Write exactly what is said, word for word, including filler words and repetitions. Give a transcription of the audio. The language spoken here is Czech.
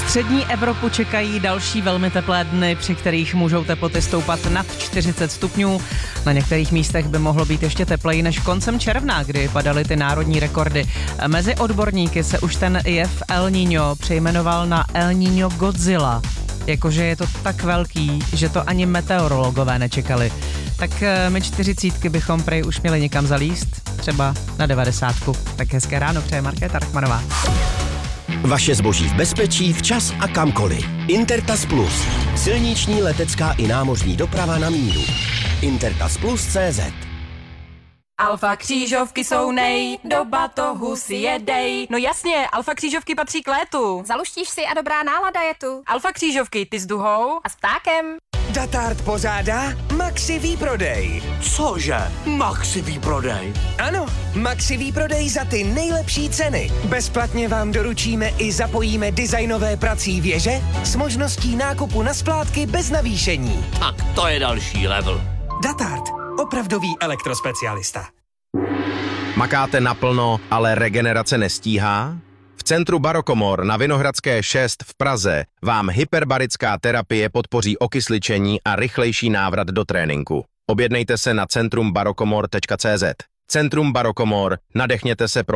Střední Evropu čekají další velmi teplé dny, při kterých můžou teploty stoupat nad čtyřicet stupňů. Na některých místech by mohlo být ještě tepleji než koncem června, kdy padaly ty národní rekordy. Mezi odborníky se už ten jev El Niño přejmenoval na El Niño Godzilla. Jakože je to tak velký, že to ani meteorologové nečekali. Tak my čtyřicítky bychom prej už měli někam zalíst, třeba na devadesátku. Tak hezké ráno přeje Markéta Rachmanová. Vaše zboží v bezpečí, včas a kamkoliv. Intertas Plus. Silniční, letecká i námořní doprava na míru. Intertas Plus tečka cé zet. Alfa křížovky jsou nej, do batohu si jedej. No jasně, alfa křížovky patří k létu. Zaluštíš si a dobrá nálada je tu. Alfa křížovky, ty s duhou a s ptákem. Datart pořádá Maxi výprodej. Cože? Maxi výprodej? Ano, Maxi výprodej za ty nejlepší ceny. Bezplatně vám doručíme i zapojíme designové prací věže s možností nákupu na splátky bez navýšení. Tak to je další level. Datart, opravdový elektrospecialista. Makáte naplno, ale regenerace nestíhá? V centru Barokomor na Vinohradské šest v Praze vám hyperbarická terapie podpoří okysličení a rychlejší návrat do tréninku. Objednejte se na centrum barokomor tečka cé zet. Centrum Barokomor, nadechněte se pro